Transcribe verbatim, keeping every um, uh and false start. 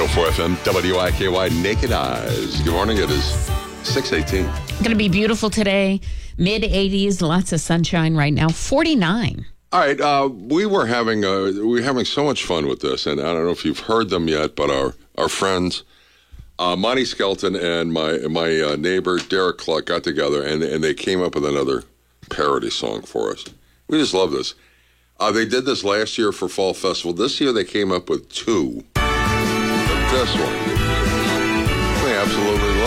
oh four F M, W I K Y, Naked Eyes. Good morning. It is six eighteen. Going to be beautiful today. mid eighties, lots of sunshine right now. forty-nine. All right, uh, we were having uh, we were having so much fun with this, and I don't know if you've heard them yet, but our our friends, uh, Monty Skelton and my my uh, neighbor Derek Cluck got together, and and they came up with another parody song for us. We just love this. Uh, they did this last year for Fall Festival. This year they came up with two. But this one, we absolutely